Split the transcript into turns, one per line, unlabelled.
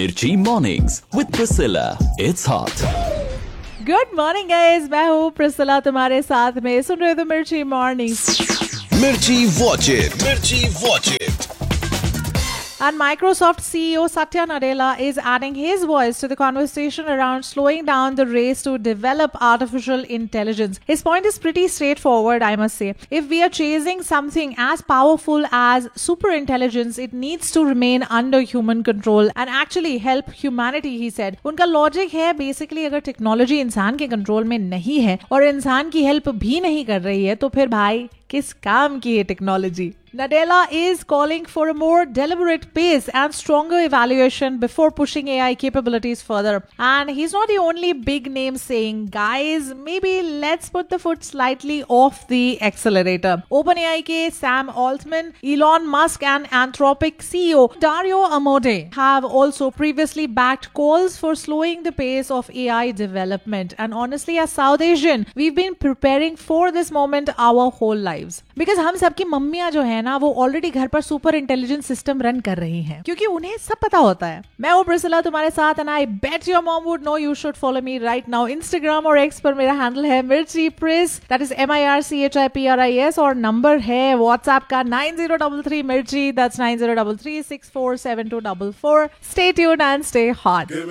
Mirchi Mornings with Priscilla. It's hot.
Good morning guys, मैं हूँ प्रिस्सिला तुम्हारे साथ में। सुन रहे हो मिर्ची mornings.
Mirchi Watch It. Mirchi Watch It.
And Microsoft CEO Satya Nadella is adding his voice to the conversation around slowing down the race to develop artificial intelligence. His point is pretty straightforward, I must say. If we are chasing something as powerful as super intelligence, it needs to remain under human control and actually help humanity, he said. उनका logic है basically अगर technology इंसान के control में नहीं है और इंसान की हेल्प भी नहीं कर रही है तो फिर भाई किस काम की है technology? Nadella is calling for a more deliberate pace and stronger evaluation before pushing AI capabilities further. And he's not the only big name saying, guys, maybe let's put the foot slightly off the accelerator. OpenAI ke Sam Altman, Elon Musk and Anthropic CEO Dario Amodei have also previously backed calls for slowing the pace of AI development. And honestly, as South Asian, we've been preparing for this moment our whole lives. Because हम सबकी मम्मियां जो है ना वो already घर पर super intelligent system run कर रही हैं क्योंकि उन्हें सब पता होता है। मैं हूँ प्रिस्सिला तुम्हारे साथ and I bat your mom would know you should follow me right now. Instagram और एक्स पर मेरा हैंडल है मिर्ची प्रिस, दैट इज MIRCHIPRIS और नंबर है व्हाट्सएप का 9033 मिर्ची, that's 9033647244। Stay tuned and stay hot.